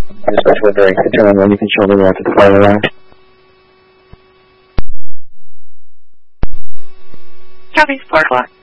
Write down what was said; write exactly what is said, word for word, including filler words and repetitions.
Dispatch with very concerned when you can show me to the fire alarm. Copy, four o'clock.